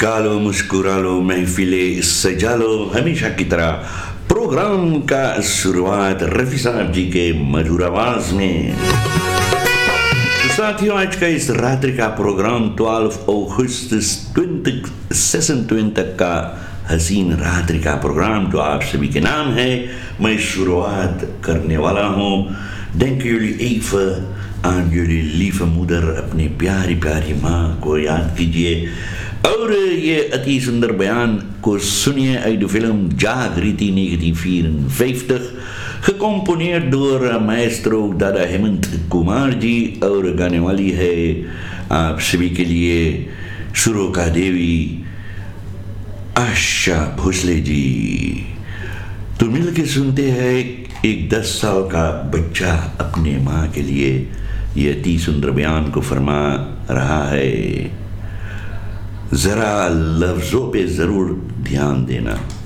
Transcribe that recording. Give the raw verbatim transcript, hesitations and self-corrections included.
کالو مسکرالو محفل سجالو ہمیشہ کی طرح پروگرام کا شروعات رفیع صاحب جی کے مدھر آواز میں. ساتھیوں آج کا اس راتری کا پروگرام بارہ اگست تک کا حسین راتری کا پروگرام تو آپ سبھی کے نام ہے. میں شروعات کرنے والا ہوں. ڈینکیولی ایف آنجولی لیف مودر اپنی پیاری پیاری ماں کو یاد کیجئے اور یہ اتی سندر بیان کو سنیے. ایڈو فلم جاگ ریتی نیگتی فیرن فیفتخ کمپونیٹ دور مائسٹرو دادا ہیمنت کمار جی اور گانے والی ہے آپ سبھی کے لیے سروکا دیوی آشا بھوسلے جی. تو مل کے سنتے ہیں ایک دس سال کا بچہ اپنے ماں کے لیے یہ اتی سندر بیان کو فرما رہا ہے. ذرا لفظوں پہ ضرور دھیان دینا.